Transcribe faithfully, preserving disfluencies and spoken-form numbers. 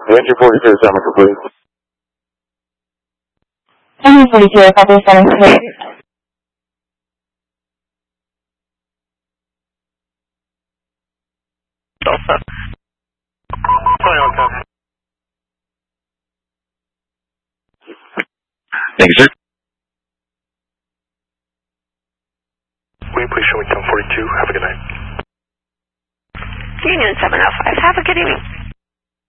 Entry forty-two, summon complete. Entry forty-two, copy summon complete. Delta. twenty-one, copy. Thank you, sir. Will you please show me ten forty-two? Have a good night. Union seven oh five, have a good evening.